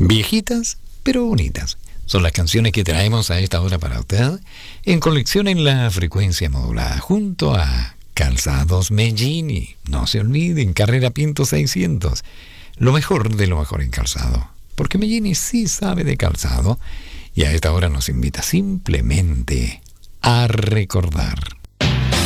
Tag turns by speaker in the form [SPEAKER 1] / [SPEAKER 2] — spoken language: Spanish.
[SPEAKER 1] Viejitas, pero bonitas. Son las canciones que traemos a esta hora para usted en Conexión en la Frecuencia Modulada, junto a Calzados Mellini. No se olviden, Carrera Pinto 600. Lo mejor de lo mejor en calzado. Porque Mellini sí sabe de calzado y a esta hora nos invita simplemente a recordar.